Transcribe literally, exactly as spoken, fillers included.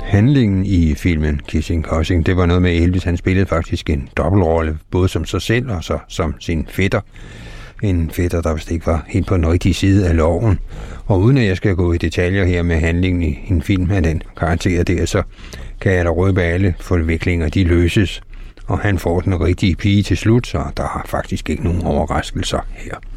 Handlingen i filmen Kissing Cousin, det var noget med Elvis. Han spillede faktisk en dobbeltrolle, både som sig selv og så som sin fætter. En fætter, der vist ikke var helt på den rigtige side af loven. Og uden at jeg skal gå i detaljer her med handlingen i en film af den karakter der, så kan jeg da røbe alle forviklinger, de løses. Og han får den rigtige pige til slut, så der er faktisk ikke nogen overraskelser her.